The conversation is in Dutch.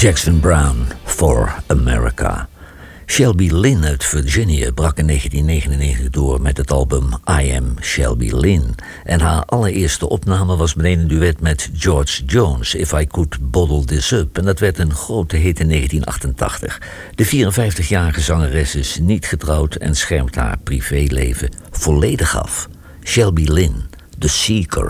Jackson Browne, For America. Shelby Lynne uit Virginia brak in 1999 door met het album I Am Shelby Lynne. En haar allereerste opname was meteen een duet met George Jones, If I Could Bottle This Up. En dat werd een grote hit in 1988. De 54-jarige zangeres is niet getrouwd en schermt haar privéleven volledig af. Shelby Lynne, The Seeker.